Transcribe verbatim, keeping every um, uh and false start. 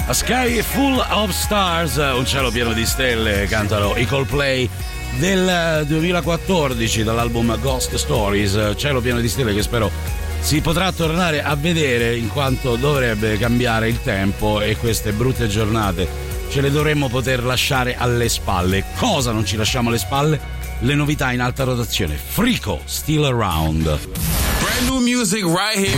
A Sky Full of Stars, un cielo pieno di stelle, cantano i Coldplay del duemilaquattordici dall'album Ghost Stories. Cielo pieno di stelle che spero si potrà tornare a vedere, in quanto dovrebbe cambiare il tempo e queste brutte giornate ce le dovremmo poter lasciare alle spalle. Cosa non ci lasciamo alle spalle? Le novità in alta rotazione. Frico, Still Around. Brand new music right here.